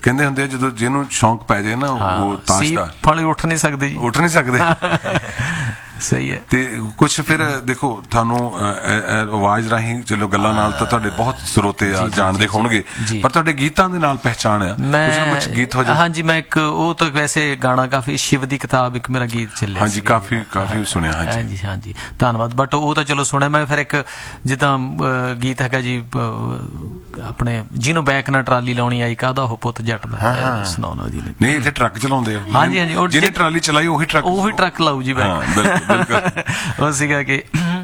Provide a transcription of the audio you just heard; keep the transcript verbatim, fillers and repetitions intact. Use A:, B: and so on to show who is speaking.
A: ਕਹਿੰਦੇ ਹੁੰਦੇ ਆ ਜਦੋਂ ਜਿਹਨੂੰ ਸ਼ੌਂਕ ਪੈ ਜਾਏ ਨਾ ਉਹ ਤਾਸ਼ ਦਾ
B: ਫਲੇ ਉੱਠ ਨਹੀਂ ਸਕਦੇ ਜੀ,
A: ਉੱਠ ਨਹੀਂ ਸਕਦੇ।
B: ਸਹੀ ਹੈ।
A: ਤੇ ਕੁਛ ਫਿਰ ਦੇਖੋ ਤੁਹਾਨੂੰ ਆਵਾਜ਼ ਰਾਹੀਂ ਚਲੋ ਗੱਲਾਂ ਨਾਲ ਤਾਂ ਤੁਹਾਡੇ ਬਹੁਤ ਸਰੋਤੇ ਆ ਜਾਣਦੇ ਹੋਣਗੇ, ਪਰ ਤੁਹਾਡੇ ਗੀਤਾਂ ਦੇ ਨਾਲ ਪਹਿਚਾਣ ਆ ਕੁਛ ਗੀਤ ਹੋ ਜਾਏ?
B: ਹਾਂਜੀ, ਮੈਂ ਇੱਕ ਉਹ ਤਾਂ ਵੈਸੇ ਗਾਣਾ ਕਾਫੀ ਸ਼ਿਵ ਦੀ ਕਿਤਾਬ ਇੱਕ ਮੇਰਾ ਗੀਤ ਚੱਲਿਆ।
A: ਹਾਂਜੀ, ਕਾਫੀ ਕਾਫੀ ਸੁਣਿਆ।
B: ਹਾਂਜੀ ਹਾਂਜੀ, ਧੰਨਵਾਦ। ਬਟ ਉਹ ਤਾਂ ਚਲੋ ਸੁਣਿਆ ਮੈਂ। ਫਿਰ ਇੱਕ ਜਿੱਦਾਂ ਗੀਤ ਹੈਗਾ ਜੀ ਆਪਣੇ ਜਿਹਨੂੰ ਬੈਕ ਨਾਲ ਟਰਾਲੀ ਲਾਉਣੀ ਆਈ ਕਾਹਦਾ ਉਹ ਪੁੱਤ ਜੱਟ ਦਾ, ਸੁਣਾਉਣਾ ਜੀ।
A: ਨਹੀਂ, ਇੱਥੇ ਟਰੱਕ ਚਲਾਉਂਦੇ ਆ।
B: ਹਾਂਜੀ ਹਾਂਜੀ,
A: ਜਿਹਨੇ ਟਰਾਲੀ ਚਲਾਈ ਉਹੀ ਟਰੱਕ
B: ਉਹੀ ਟਰੱਕ ਲਾਊ ਜੀ।
A: ਬਿਲਕੁਲ
B: ਉਹ ਸੀਗਾ ਕਿ